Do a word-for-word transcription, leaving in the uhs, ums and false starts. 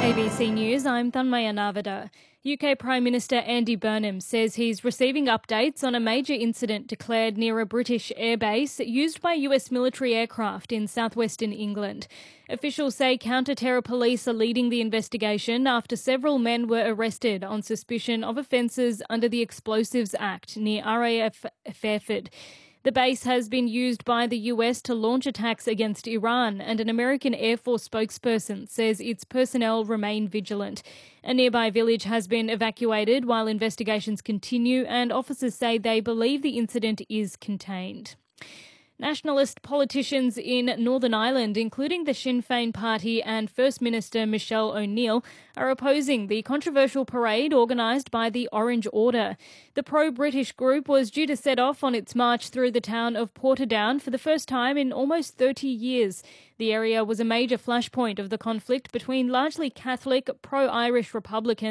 A B C News, I'm Thanmaya Navada. U K Prime Minister Andy Burnham says he's receiving updates on a major incident declared near a British airbase used by U S military aircraft in southwestern England. Officials say counter-terror police are leading the investigation after several men were arrested on suspicion of offences under the Explosives Act near R A F Fairford. The base has been used by the U S to launch attacks against Iran, and an American Air Force spokesperson says its personnel remain vigilant. A nearby village has been evacuated while investigations continue, and officers say they believe the incident is contained. Nationalist politicians in Northern Ireland, including the Sinn Féin party and First Minister Michelle O'Neill, are opposing the controversial parade organised by the Orange Order. The pro-British group was due to set off on its march through the town of Portadown for the first time in almost thirty years. The area was a major flashpoint of the conflict between largely Catholic, pro-Irish Republicans